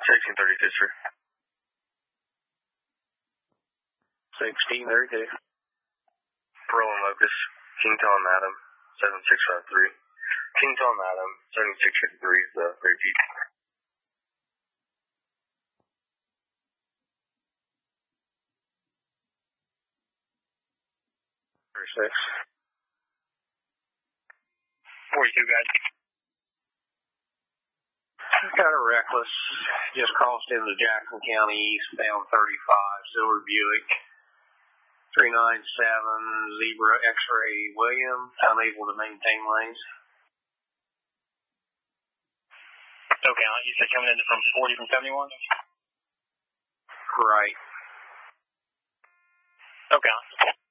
1632, sir. 1632. Roland Locust, King Tom Adam, 7653. King Tom Adam, 7653 is the repeat. 36. 42, guys. Kind of reckless. Just crossed into Jackson County eastbound 35, Silver Buick. 397 Zebra X-Ray William, unable to maintain lanes. Okay, you said coming in from 40 from 71? Right. Okay.